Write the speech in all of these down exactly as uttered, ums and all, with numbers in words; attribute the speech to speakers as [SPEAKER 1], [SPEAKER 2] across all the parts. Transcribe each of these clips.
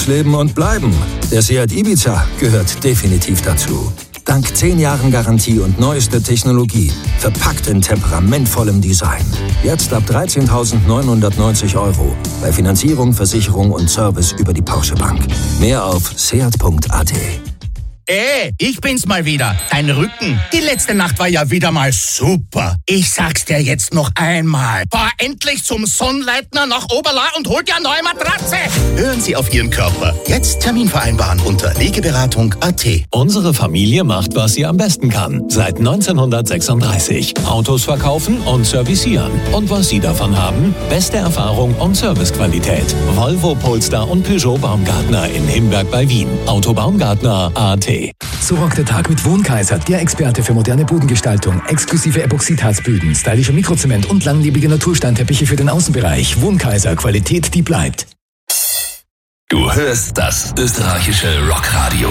[SPEAKER 1] Ausleben und bleiben. Der Seat Ibiza gehört definitiv dazu. Dank zehn Jahren Garantie und neueste Technologie, verpackt in temperamentvollem Design. Jetzt ab dreizehntausendneunhundertneunzig Euro. Bei Finanzierung, Versicherung und Service über die Porsche Bank. Mehr auf seat punkt a t.
[SPEAKER 2] Ey, ich bin's mal wieder, dein Rücken. Die letzte Nacht war ja wieder mal super. Ich sag's dir jetzt noch einmal. Fahr endlich zum Sonnleitner nach Oberla und hol dir eine neue Matratze. Hören Sie auf Ihren Körper. Jetzt Termin vereinbaren unter Legeberatung punkt a t.
[SPEAKER 3] Unsere Familie macht, was sie am besten kann. Seit neunzehnhundertsechsunddreißig. Autos verkaufen und servicieren. Und was Sie davon haben? Beste Erfahrung und Servicequalität. Volvo, Polestar und Peugeot Baumgartner in Himberg bei Wien. Auto Baumgartner punkt a t.
[SPEAKER 4] So rockt der Tag mit Wohnkaiser, der Experte für moderne Bodengestaltung, exklusive Epoxidharzböden, stylischer Mikrozement und langlebige Natursteinteppiche für den Außenbereich. Wohnkaiser, Qualität, die bleibt.
[SPEAKER 3] Du hörst das österreichische Rockradio.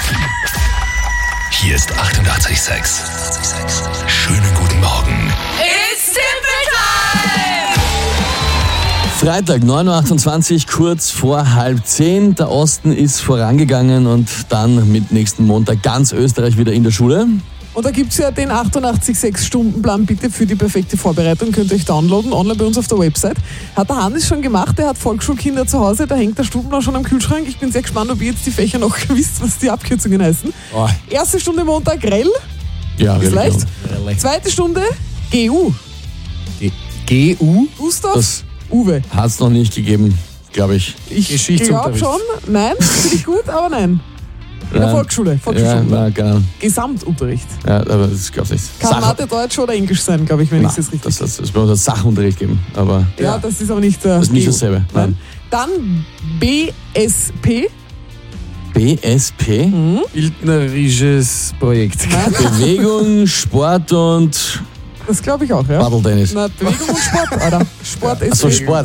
[SPEAKER 3] Hier ist achtundachtzig Komma sechs. Schönen guten Morgen.
[SPEAKER 5] It's Tippeltime!
[SPEAKER 6] Freitag, neun Uhr achtundzwanzig, kurz vor halb zehn. Der Osten ist vorangegangen und dann mit nächsten Montag ganz Österreich wieder in der Schule.
[SPEAKER 7] Und da gibt es ja den achtundachtzig Komma sechs Stundenplan bitte für die perfekte Vorbereitung. Könnt ihr euch downloaden, online bei uns auf der Website. Hat der Hannes schon gemacht, der hat Volksschulkinder zu Hause, da hängt der Stundenplan schon am Kühlschrank. Ich bin sehr gespannt, ob ihr jetzt die Fächer noch wisst, was die Abkürzungen heißen. Oh. Erste Stunde Montag, Grell.
[SPEAKER 6] Ja,
[SPEAKER 7] ist leicht. Zweite Stunde, G U.
[SPEAKER 6] G U?
[SPEAKER 7] Gustav,
[SPEAKER 6] das
[SPEAKER 7] Uwe.
[SPEAKER 6] Hat es noch nicht gegeben, glaube ich.
[SPEAKER 7] Ich glaube schon. Nein, finde ich gut, aber nein. In der
[SPEAKER 6] Nein.
[SPEAKER 7] Volksschule. Volksschule.
[SPEAKER 6] Ja, na, genau.
[SPEAKER 7] Gesamtunterricht.
[SPEAKER 6] Ja, aber das glaube ich nicht.
[SPEAKER 7] Kann Mathe, Deutsch oder Englisch sein, glaube ich, wenn ich es jetzt richtig
[SPEAKER 6] das, das, das wird uns Sachunterricht geben. Aber
[SPEAKER 7] ja, ja, das ist aber nicht der.
[SPEAKER 6] Das ist nicht dasselbe. Nein.
[SPEAKER 7] Dann B S P.
[SPEAKER 6] B S P?
[SPEAKER 7] Mhm.
[SPEAKER 8] Bildnerisches Projekt.
[SPEAKER 7] Nein.
[SPEAKER 6] Bewegung, Sport und...
[SPEAKER 7] Das glaube ich auch, ja.
[SPEAKER 6] Paddeltennis.
[SPEAKER 7] Na, Bewegung und Sport, Alter. Sport ist...
[SPEAKER 6] Achso, Sport.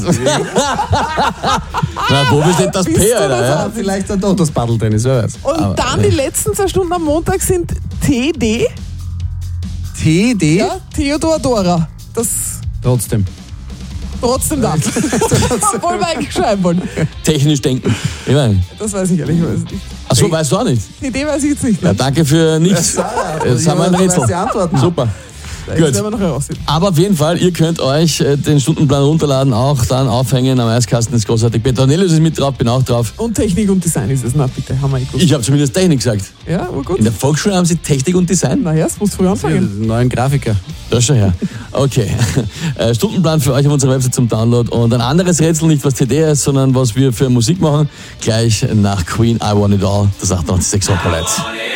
[SPEAKER 6] Na, wo besteht das P, Alter?
[SPEAKER 8] Ja, vielleicht dann doch das Paddeltennis, wer weiß.
[SPEAKER 7] Und aber, dann die letzten zwei Stunden am Montag sind T D.
[SPEAKER 8] T D?
[SPEAKER 7] Ja, Theodor Dora. Das...
[SPEAKER 8] Trotzdem.
[SPEAKER 7] Trotzdem das. Obwohl wir eigentlich schreiben wollen.
[SPEAKER 6] Technisch denken. Ich meine.
[SPEAKER 7] Das weiß ich ehrlich weiß nicht.
[SPEAKER 6] Achso, weißt du auch nicht?
[SPEAKER 7] T D weiß ich jetzt nicht.
[SPEAKER 6] Ja, danke für nichts. Jetzt haben wir ein Rätsel. Super.
[SPEAKER 7] Gut. Wir noch herausfinden.
[SPEAKER 6] Aber auf jeden Fall, ihr könnt euch äh, den Stundenplan runterladen, auch dann aufhängen am Eiskasten, das ist großartig. Peter Cornelius ist mit drauf, bin auch drauf.
[SPEAKER 7] Und Technik und Design ist es, na bitte, haben wir eh gut.
[SPEAKER 6] Ich habe zumindest Technik gesagt.
[SPEAKER 7] Ja, aber gut.
[SPEAKER 6] In der Volksschule haben sie Technik und Design?
[SPEAKER 7] Na ja, es muss früh anfangen.
[SPEAKER 8] Ja, neuen Grafiker.
[SPEAKER 6] Das schon her. Okay. äh, Stundenplan für euch auf unserer Website zum Download und ein anderes Rätsel, nicht was T D ist, sondern was wir für Musik machen, gleich nach Queen I Want It All, das achtundachtzig Komma sechs Rockballett.